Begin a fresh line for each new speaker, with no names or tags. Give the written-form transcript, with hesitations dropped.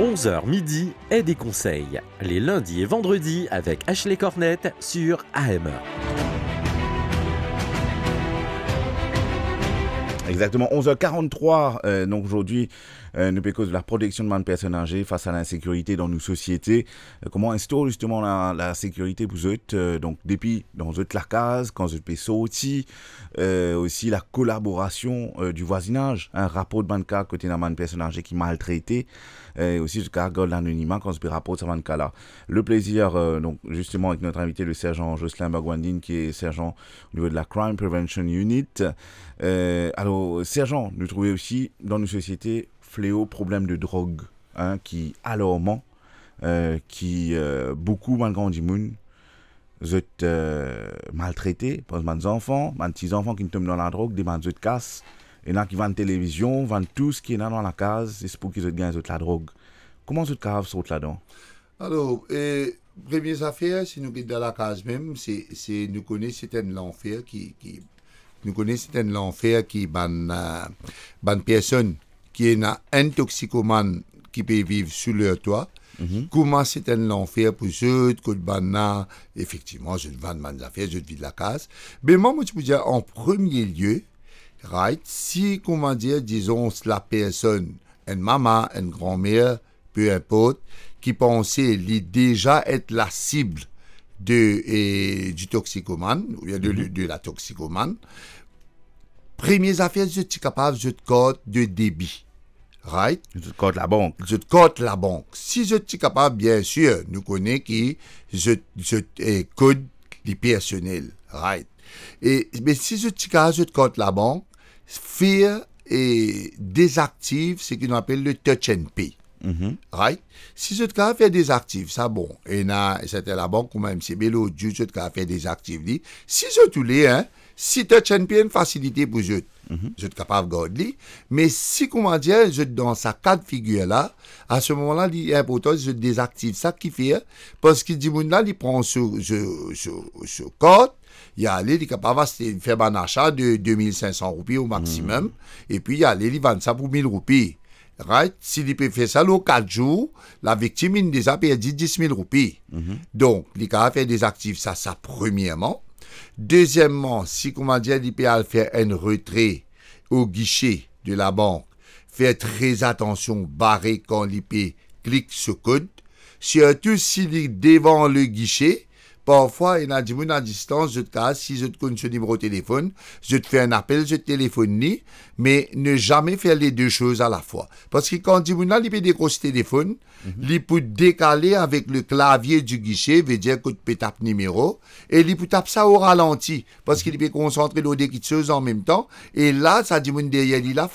11h midi et des conseils, les lundis et vendredis avec Ashley Cornette sur AME.
Exactement, 11h43, donc aujourd'hui, nous parlons de la protection de personnes âgées face à l'insécurité dans nos sociétés. Comment instaurer justement la sécurité pour eux, donc depuis dans eux la case, quand eux peut sortir, aussi la collaboration du voisinage, un rapport de banca côté d'un personne âgée qui maltraité, aussi jusqu'à l'anonymat quand on peut rapporter ce cas-là. Le plaisir, donc justement avec notre invité le sergent Jocelyn Bagwandine qui est sergent au niveau de la Crime Prevention Unit. Alors, sergent, nous trouvons aussi dans nos sociétés fléau problème de drogue, qui alarmant, qui beaucoup malgré du monde, maltraités, parce que mes enfants, mes petits enfants qui tombent dans la drogue, des de casse, et là qui vendent télévision, vendent tout ce qui est là dans la case, c'est pour qu'ils gagnent la drogue. Comment ce cas saute là-dedans?
Alors, première affaire, si nous sommes dans la case même, c'est nous connaissons certaines l'enfer nous connaissons certaines l'enfer qui ban personne qui est un toxicomane qui peut vivre sous leur toit. Comment c'est un l'enfer pour eux, effectivement, je vends mes affaires, je vis de la case. Mais moi, je peux dire, en premier lieu, right, si, comment dire, disons, la personne, une maman, une grand-mère, peu importe, qui pensait déjà être la cible du toxicomane, ou bien de la toxicomane, première affaire, je suis capable de code de débit. Right?
Je te code la banque.
Je te code la banque. Si je suis capable, bien sûr, nous connaissons qui je code les personnels. Right? Mais si je suis capable, je te code la banque, faire et désactive ce qu'on appelle le touch and pay. Right? Si je te faire désactive, ça bon. Et c'était la banque ou même c'est Bello, je te faire désactive. Si je te l'ai, si touch and pay une facilité pour je suis capable de garder, mais si, comment dire, je dans sa cas de figure là, à ce moment-là, il est important, je désactive ça qui fait, parce que du monde là, il prend ce code, il est capable de faire un achat de 2500 roupies au maximum, et puis il vend ça pour 1000 roupies. Right? S'il peut faire ça, le 4 jours, la victime, il déjà perdu 10 000 roupies. Donc, il peut faire désactive ça premièrement. Deuxièmement, si, comment dire, il peut faire un retrait au guichet de la banque, faire très attention, barrer quand il peut cliquer sur code. Surtout s'il est devant le guichet, parfois, il y a des gens à distance, si je te connais ce numéro de téléphone, je te fais un appel, je te téléphone, mais ne jamais faire les deux choses à la fois. Parce que quand il peut décrocher le téléphone, il peut décaler avec le clavier du guichet, veut dire que tu peux taper numéro, et il peut taper ça au ralenti, parce qu'il peut concentrer l'eau des choses en même temps, et là, ça dit derrière, il a